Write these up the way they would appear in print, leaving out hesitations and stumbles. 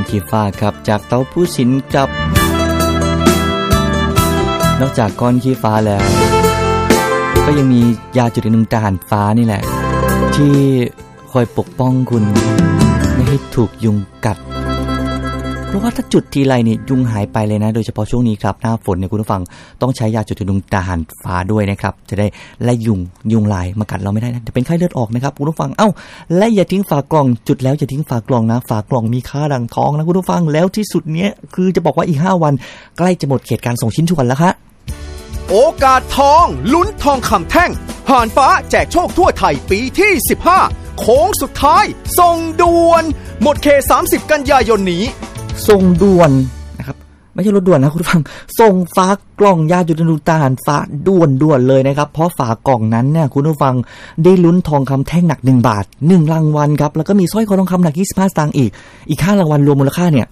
ขี้ฟ้าครับจากเต้าผู้สินกับนอกจากก้อนขี้ฟ้าแล้วก็ยังมียาจุดหนึ่งทหารฟ้านี่แหละที่คอยปกป้องคุณไม่ให้ถูกยุงกัดเพราะว่าถ้าจุดทีไรนี่ยุงหายไปเลยนะโดยเฉพาะช่วงนี้ครับหน้าฝนเนี่ยคุณผู้ฟังต้องใช้ยาจุดยุงทหารฟ้าด้วยนะครับจะได้ไล่ยุงลายมากัดเราไม่ได้นะจะเป็นไข้เลือดออกนะครับคุณผู้ฟังและอย่าทิ้งฝากล่องจุดแล้วอย่าทิ้งฝากล่องนะฝากล่องมีค่าดังทองนะคุณผู้ฟังแล้วที่สุดเนี้ยคือจะบอกว่าอีก5วันใกล้จะหมดเขตการส่งชิ้นส่วนแล้วครับโอกาสทองลุ้นทองคำแท่งหานฟ้าแจกโชคทั่วไทยปีที่15โค้งสุดท้ายส่งด่วนหมดเขต30กันยายนนี้ส่งด่วนนะครับไม่ใช่รถด่วนนะคุณผู้ฟังส่งฝากล่องยาจุดนุตาหารฟ้าด่วนเลยนะครับเพราะฝากล่องนั้นเนี่ยคุณผู้ฟังได้ลุ้นทองคำแท่งหนัก1บาท1รางวัลครับแล้วก็มีสร้อยคอทองคำหนัก25สตางค์อีก5รางวัลรวมมูลค่าเนี่ย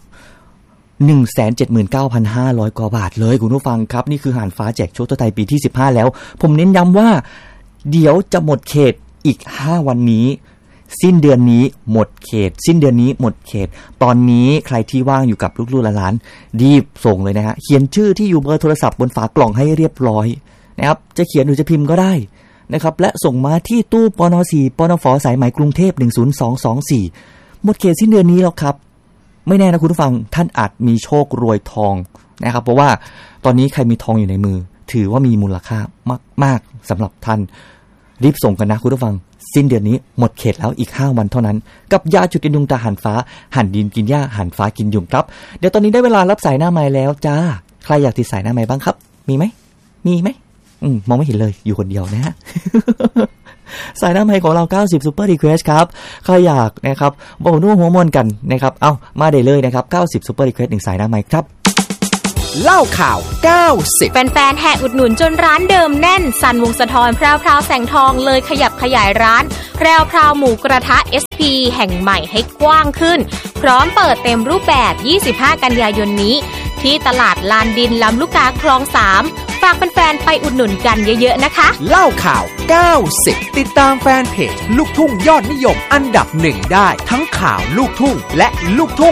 179,500 กว่าบาทเลยคุณผู้ฟังครับนี่คือหานฟ้าแจกโชคทั่วไทยปีที่15แล้วผมเน้นย้ำว่าเดี๋ยวจะหมดเขตอีก5วันนี้สิ้นเดือนนี้หมดเขตสิ้นเดือนนี้หมดเขตตอนนี้ใครที่ว่างอยู่กับลูกๆหลานๆรีบส่งเลยนะฮะเขียนชื่อที่อยู่เบอร์โทรศัพท์บนฝากล่องให้เรียบร้อยนะครับจะเขียนหรือจะพิมพ์ก็ได้นะครับและส่งมาที่ตู้ปน4ปนฝสายไหมกรุงเทพ10224หมดเขตสิ้นเดือนนี้แล้วครับไม่แน่นะคุณผู้ฟังท่านอาจมีโชครวยทองนะครับเพราะว่าตอนนี้ใครมีทองอยู่ในมือถือว่ามีมูลค่ามากๆสำหรับท่านรีบส่งกันนะคุณผู้ฟังสิ้นเดือนนี้หมดเขตแล้วอีก5วันเท่านั้นกับยาจุดกินยุงตาหันฟ้าหั่นดินกินหญ้าหั่นฟ้ากินยุงครับเดี๋ยวตอนนี้ได้เวลารับสายหน้าไมค์แล้วจ้าใครอยากติดสายหน้าไมค์บ้างครับมีไหมมองไม่เห็นเลยอยู่คนเดียวนะฮะ สายหน้าไมค์ของเรา90 Super Request ครับใครอยากนะครับบอกนู่นหัวมนกันนะครับมาได้เลยนะครับ90 Super Request 1สายหน้าไมค์ครับเล่าข่าว90 แฟนๆแห่อุดหนุนจนร้านเดิมแน่นสันวงศ์สะทรแพรวพราวแสงทองเลยขยับขยายร้านแพรวพราวหมูกระทะ SP แห่งใหม่ให้กว้างขึ้นพร้อมเปิดเต็มรูปแบบ25กันยายนนี้ที่ตลาดลานดินลำลูกกาคลอง3ฝากแฟนๆไปอุดหนุนกันเยอะๆนะคะเล่าข่าว90ติดตามแฟนเพจลูกทุ่งยอดนิยมอันดับ1ได้ทั้งข่าวลูกทุ่งและลูกทุ่ง